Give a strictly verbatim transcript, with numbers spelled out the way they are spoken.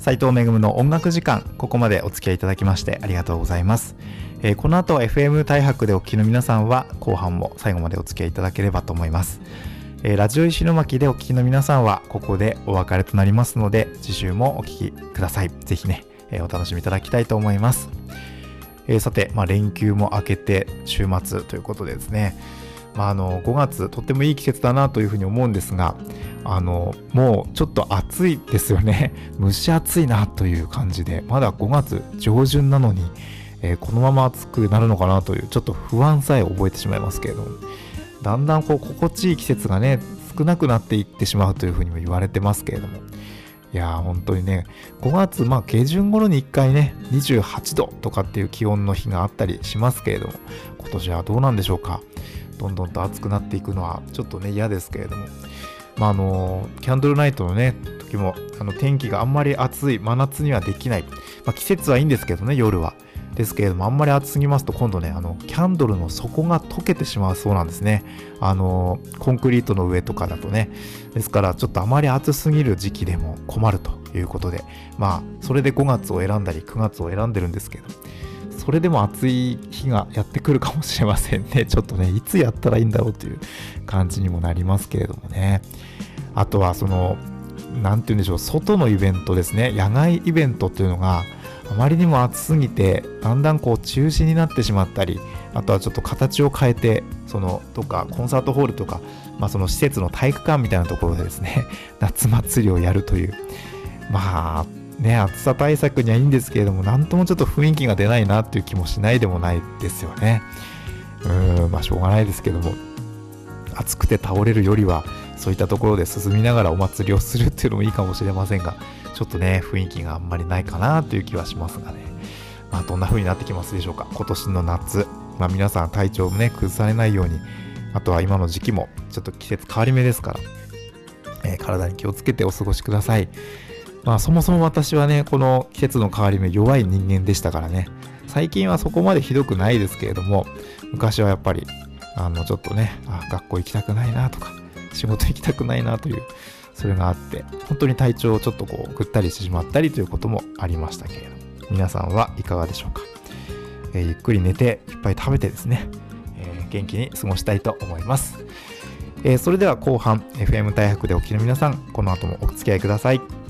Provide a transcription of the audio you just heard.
斉藤めぐむの音楽時間、ここまでお付き合いいただきましてありがとうございます。えー、この後 エフエム 大白でお聞きの皆さんは後半も最後までお付き合いいただければと思います。えー、ラジオ石巻でお聞きの皆さんはここでお別れとなりますので、次週もお聞きください。ぜひね、えー、お楽しみいただきたいと思います。えー、さて、まあ、連休も明けて週末ということでですね、まあ、あのごがつとってもいい季節だなというふうに思うんですが、あのもうちょっと暑いですよね。蒸し暑いなという感じで、まだごがつ上旬なのに、えー、このまま暑くなるのかなというちょっと不安さえ覚えてしまいますけれども、だんだんこう心地いい季節がね少なくなっていってしまうというふうにも言われてますけれども、いやー本当にね、ごがつまあ下旬頃にいっかいねにじゅうはちどとかっていう気温の日があったりしますけれども、今年はどうなんでしょうか。どんどんと暑くなっていくのはちょっとね嫌ですけれども、まああのキャンドルナイトのね時もあの天気があんまり暑い真夏にはできない、まあ、季節はいいんですけどね、夜はですけれども、あんまり暑すぎますと今度ねあのキャンドルの底が溶けてしまうそうなんですね。あのコンクリートの上とかだとね、ですからちょっとあまり暑すぎる時期でも困るということで、まあそれでごがつを選んだりくがつを選んでるんですけど、それでも暑い日がやってくるかもしれませんね。ちょっとねいつやったらいいんだろうという感じにもなりますけれどもね。あとはそのなんて言うんでしょう、外のイベントですね、野外イベントというのがあまりにも暑すぎてだんだんこう中止になってしまったり、あとはちょっと形を変えてそのとかコンサートホールとか、まあ、その施設の体育館みたいなところでですね夏祭りをやるという、まあね、暑さ対策にはいいんですけれども、なんともちょっと雰囲気が出ないなっていう気もしないでもないですよね。うーん、まあしょうがないですけども、暑くて倒れるよりはそういったところで進みながらお祭りをするっていうのもいいかもしれませんが、ちょっとね雰囲気があんまりないかなという気はしますがね。まあどんな風になってきますでしょうか、今年の夏。まあ皆さん体調をね崩されないように、あとは今の時期もちょっと季節変わり目ですから、えー、体に気をつけてお過ごしください。まあそもそも私はねこの季節の変わり目弱い人間でしたからね、最近はそこまでひどくないですけれども、昔はやっぱりあのちょっとね、あ学校行きたくないなとか仕事行きたくないなというそれがあって、本当に体調をちょっとこうぐったりしてしまったりということもありましたけれども、皆さんはいかがでしょうか。えー、ゆっくり寝ていっぱい食べてですね、えー、元気に過ごしたいと思います。えー、それでは後半 エフエム 大白でお聞きの皆さん、この後もお付き合いください。